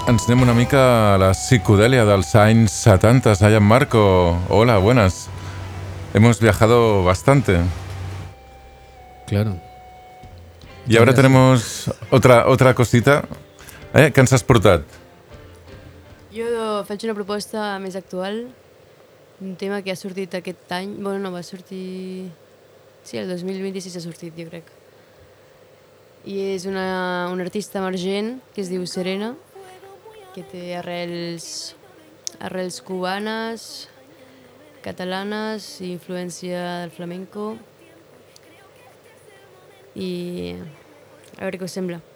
ens anem una mica a la psicodèlia dels anys 70. Sayan Marco, hola, buenas. Hemos viajado bastante. Claro. Y ahora tenemos otra cosita. Què ens has portat? Jo faig una proposta més actual, un tema que ha sortit aquest any, bueno, no, va sortir... Sí, el 2026 ha sortit, jo crec. I és una artista emergent que es diu Serena, que té arrels cubanes, catalanes i influència del flamenco. I a veure què us sembla.